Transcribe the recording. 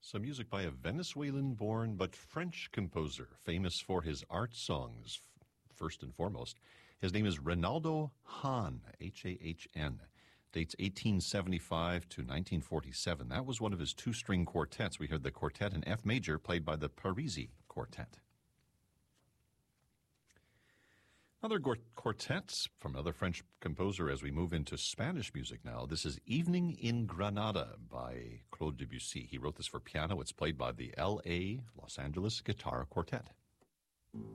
Some music by a Venezuelan-born but French composer, famous for his art songs, first and foremost. His name is Reynaldo Hahn, H-A-H-N. Dates 1875 to 1947. That was one of his two-string quartets. We heard the quartet in F major played by the Parisi Quartet. Other quartets from another French composer as we move into Spanish music now. This is Evening in Granada by Claude Debussy. He wrote this for piano. It's played by the L.A. Los Angeles Guitar Quartet.